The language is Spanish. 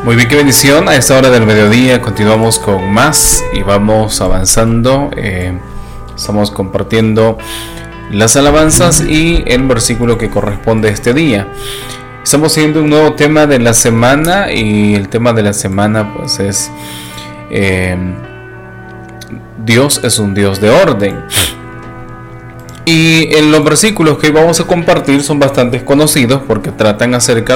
Muy bien, qué bendición. A esta hora del mediodía continuamos con más y vamos avanzando. Estamos compartiendo las alabanzas y el versículo que corresponde a este día. Estamos siguiendo un nuevo tema de la semana y el tema de la semana pues es Dios es un Dios de orden. Y en los versículos que hoy vamos a compartir son bastante conocidos porque tratan acerca